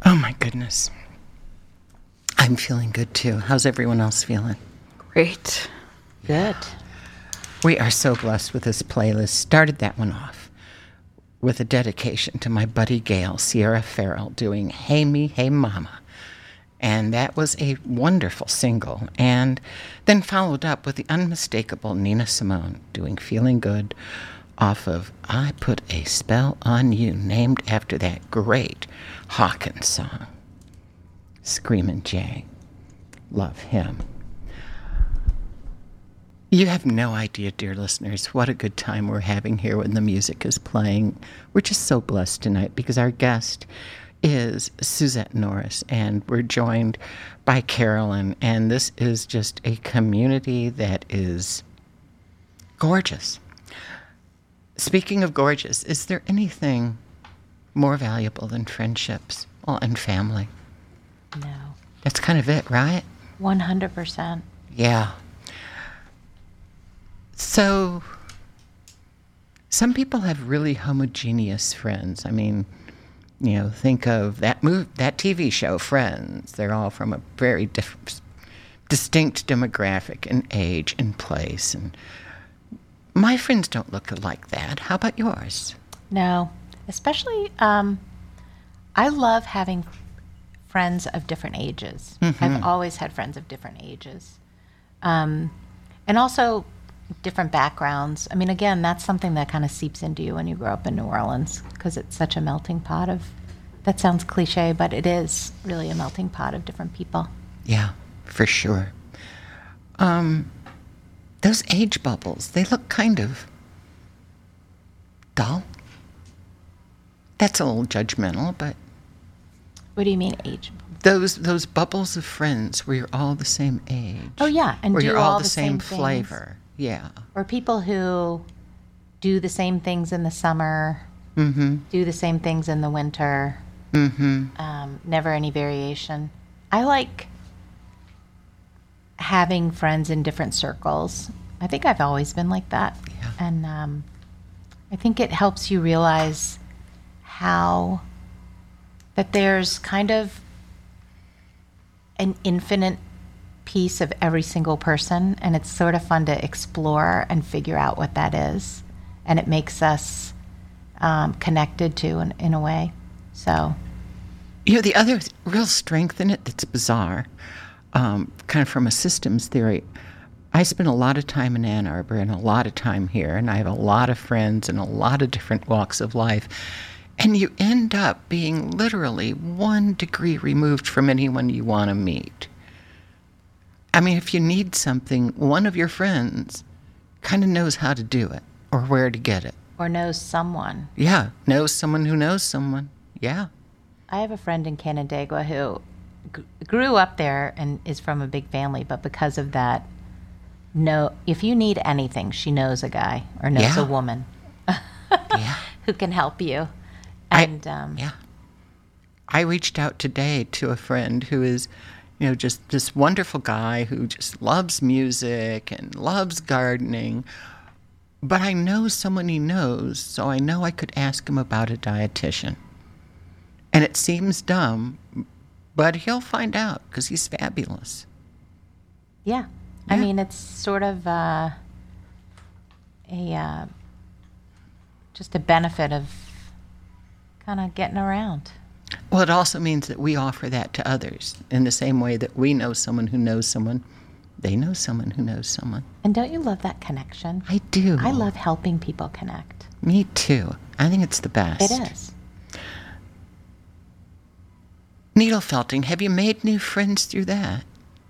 Oh, my goodness. I'm feeling good, too. How's everyone else feeling? Great. Good. We are so blessed with this playlist. Started that one off with a dedication to my buddy Gail, Sierra Farrell, doing Hey Me, Hey Mama. And that was a wonderful single. And then followed up with the unmistakable Nina Simone doing Feeling Good off of I Put a Spell on You, named after that great Hawkins song. Screamin' Jay. Love him. You have no idea, dear listeners, what a good time we're having here when the music is playing. We're just so blessed tonight because our guest is Suzette Norris, and we're joined by Carolyn, and this is just a community that is gorgeous. Speaking of gorgeous, is there anything more valuable than friendships? Well, and family. No. That's kind of it, right? 100%. Yeah. So, some people have really homogeneous friends. I mean, you know, think of that TV show, Friends. They're all from a very distinct demographic and age and place. And my friends don't look like that. How about yours? No. Especially, I love having friends of different ages. Mm-hmm. I've always had friends of different ages. And also different backgrounds. I mean, again, that's something that kind of seeps into you when you grow up in New Orleans because it's such a melting pot of, that sounds cliche, but it is really a melting pot of different people. Yeah, for sure. Those age bubbles, they look kind of dull. That's a little judgmental, but What do you mean age? those bubbles of friends where you're all the same age. Oh, yeah, and where do you're all all the the same same things. flavor. Yeah. Or people who do the same things in the summer, Mm-hmm. do the same things in the winter, never any variation. I like having friends in different circles. I think I've always been like that. Yeah. And I think it helps you realize how that there's kind of an infinite piece of every single person, and it's sort of fun to explore and figure out what that is, and it makes us connected to in a way. So, You know, the other real strength in it that's bizarre, kind of from a systems theory, I spend a lot of time in Ann Arbor and a lot of time here, and I have a lot of friends in a lot of different walks of life. And you end up being literally 1 degree removed from anyone you want to meet. I mean, if you need something, one of your friends kind of knows how to do it or where to get it. or knows someone. Yeah, knows someone who knows someone. Yeah. I have a friend in Canandaigua who grew up there and is from a big family, but because of that, if you need anything, she knows a guy or knows a woman Yeah. who can help you. And Yeah. I reached out today to a friend who is, you know, just this wonderful guy who just loves music and loves gardening. But I know someone he knows, so I know I could ask him about a dietitian. And it seems dumb, but he'll find out because he's fabulous. yeah, I mean, it's sort of just a benefit of kind of getting around. Well, it also means that we offer that to others in the same way that we know someone who knows someone. They know someone who knows someone. And don't you love that connection? I do. I love helping people connect. Me too. I think it's the best. It is. Needle felting, have you made new friends through that?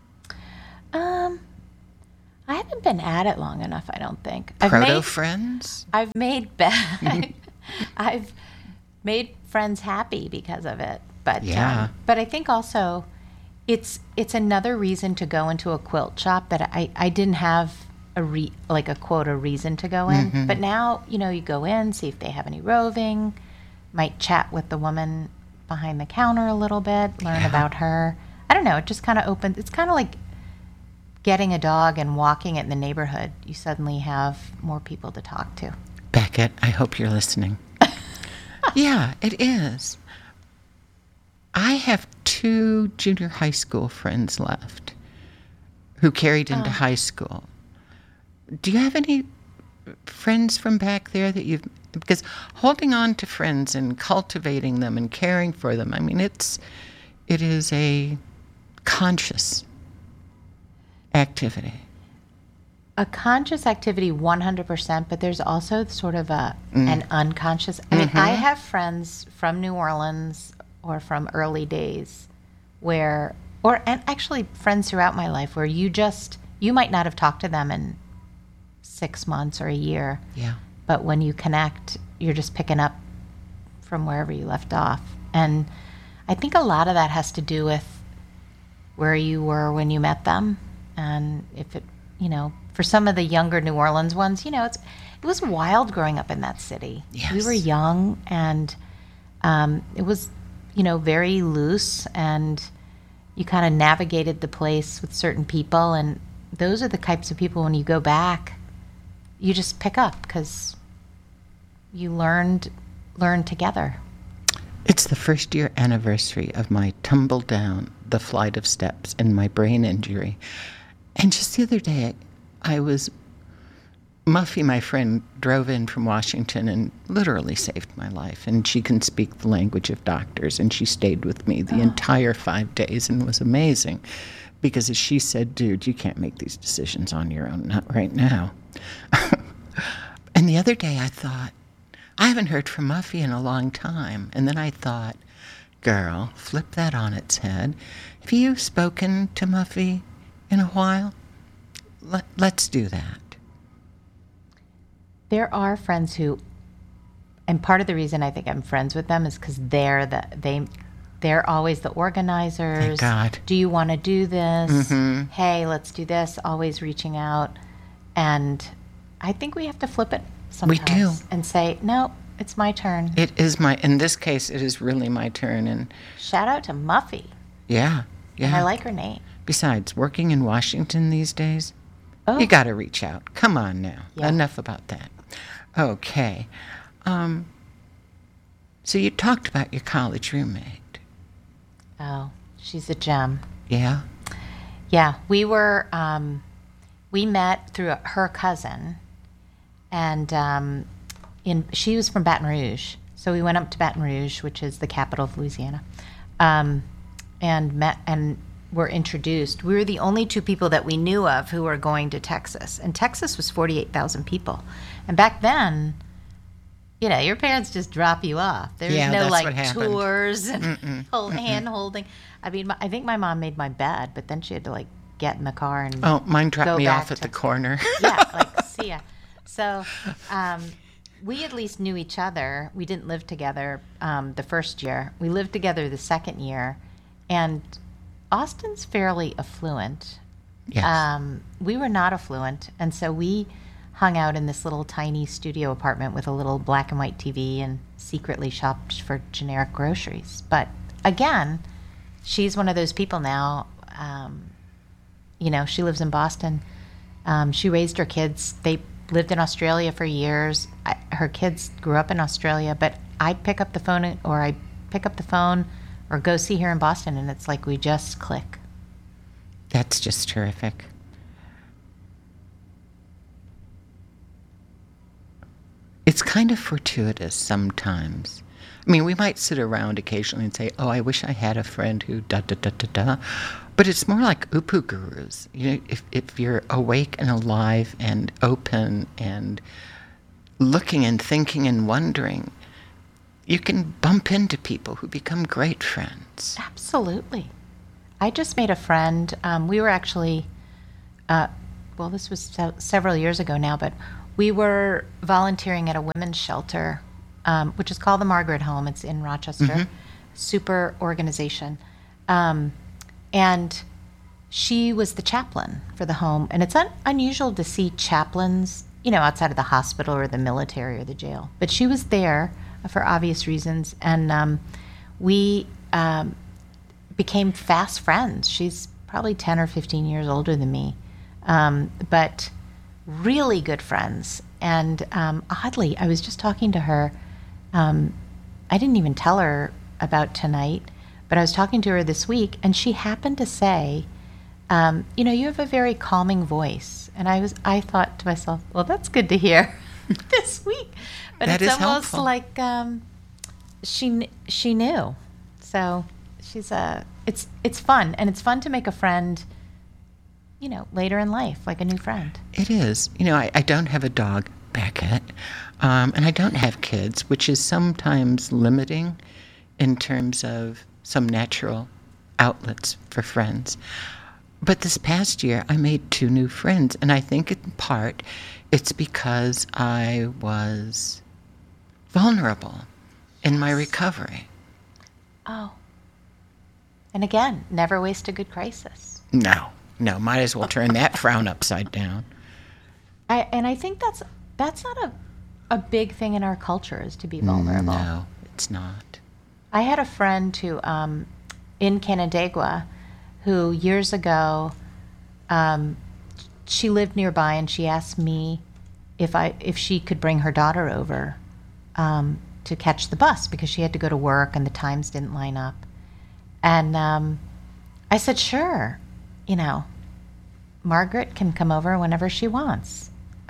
I haven't been at it long enough, I don't think. Proto-friends? I've made I've made friends happy because of it. But Yeah. but I think also it's another reason to go into a quilt shop that I didn't have a reason to go in. Mm-hmm. But now, you go in, see if they have any roving, might chat with the woman behind the counter a little bit, learn about her. I don't know, it just kind of opens. It's kind of like getting a dog and walking it in the neighborhood. You suddenly have more people to talk to. Beckett, I hope you're listening. Yeah, it is. I have 2 junior high school friends left who carried into high school. Do you have any friends from back there that you've... Because holding on to friends and cultivating them and caring for them, I mean, it is a conscious activity. A conscious activity, 100%, but there's also sort of an unconscious. I mean, I have friends from New Orleans or from early days and actually friends throughout my life where you might not have talked to them in 6 months or a year. Yeah. But when you connect, you're just picking up from wherever you left off. And I think a lot of that has to do with where you were when you met them. And if it, for some of the younger New Orleans ones, it was wild growing up in that city. Yes. We were young, and it was, very loose, and you kind of navigated the place with certain people. And those are the types of people, when you go back, you just pick up because you learned together. It's the first year anniversary of my tumble down the flight of steps and my brain injury. And just the other day, Muffy, my friend, drove in from Washington and literally saved my life. And she can speak the language of doctors, and she stayed with me the entire 5 days and was amazing. Because as she said, dude, you can't make these decisions on your own, not right now. And the other day I thought, I haven't heard from Muffy in a long time. And then I thought, girl, flip that on its head. Have you spoken to Muffy in a while? Let's do that. There are friends who, and part of the reason I think I'm friends with them is because they're always the organizers. Thank God. Do you want to do this? Hey, let's do this. Always reaching out. And I think we have to flip it sometimes. We do. And say, no, it's my turn. In this case, it is really my turn. And shout out to Muffy. Yeah. And I like her name. Besides, working in Washington these days, you got to reach out. Come on now. Yeah. Enough about that. Okay. So you talked about your college roommate. Oh, she's a gem. Yeah? Yeah, we met through her cousin, and she was from Baton Rouge. So we went up to Baton Rouge, which is the capital of Louisiana, and met and were introduced. We were the only 2 people that we knew of who were going to Texas, and Texas was 48,000 people. And back then, your parents just drop you off. There's no tours and hand holding. I mean, I think my mom made my bed, but then she had to get in the car and mine dropped me off at the corner. Yeah, see ya. So we at least knew each other. We didn't live together the first year. We lived together the second year, and Austin's fairly affluent. Yes. We were not affluent, and so we hung out in this little tiny studio apartment with a little black and white TV and secretly shopped for generic groceries. But again, she's one of those people now. She lives in Boston. She raised her kids. They lived in Australia for years. Her kids grew up in Australia, but I pick up the phone or go see her in Boston, and it's like we just click. That's just terrific. It's kind of fortuitous sometimes. I mean, we might sit around occasionally and say, oh, I wish I had a friend who da-da-da-da-da. But it's more like upu gurus. If you're awake and alive and open and looking and thinking and wondering, you can bump into people who become great friends. Absolutely. I just made a friend. We were actually, this was several years ago now, but we were volunteering at a women's shelter, which is called the Margaret Home. It's in Rochester. Super organization. And she was the chaplain for the home. And it's unusual to see chaplains, outside of the hospital or the military or the jail. But she was there for obvious reasons. And we became fast friends. She's probably 10 or 15 years older than me. But really good friends. And oddly, I was just talking to her. I didn't even tell her about tonight, But I was talking to her this week, and she happened to say, you have a very calming voice. And I thought to myself, well, that's good to hear this week. But That it's is almost helpful. like she knew. So it's fun, and it's fun to make a friend, later in life, like a new friend. It is. I don't have a dog, Beckett, and I don't have kids, which is sometimes limiting in terms of some natural outlets for friends. But this past year, I made 2 new friends, and I think in part it's because I was vulnerable in my recovery. Oh. And again, never waste a good crisis. No, might as well turn that frown upside down. I think that's not a big thing in our culture, is to be vulnerable. No, it's not. I had a friend who, in Canandaigua, who years ago, she lived nearby, and she asked me if she could bring her daughter over to catch the bus, because she had to go to work and the times didn't line up. And I said, sure, Margaret can come over whenever she wants.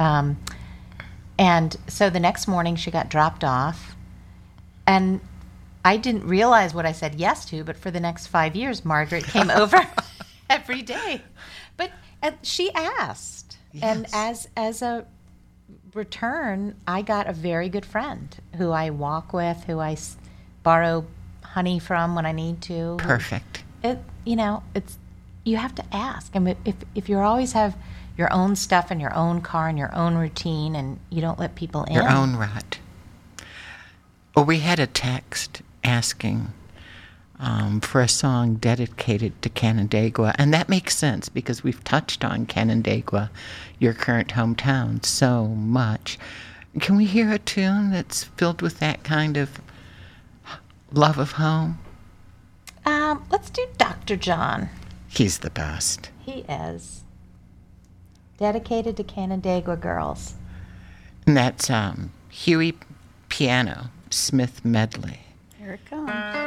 And so the next morning she got dropped off, and I didn't realize what I said yes to, but for the next 5 years, Margaret came over every day. But she asked. Yes. And as a return, I got a very good friend who I walk with, who I borrow honey from when I need to. Perfect. It's you have to ask. And if you always have your own stuff and your own car and your own routine, and you don't let people in. Your own rut. Well, we had a text asking for a song dedicated to Canandaigua, and that makes sense because we've touched on Canandaigua, your current hometown, so much. Can we hear a tune that's filled with that kind of love of home? Let's do Dr. John. He's the best. He is. Dedicated to Canandaigua girls. And that's Huey Piano, Smith medley. Here it comes.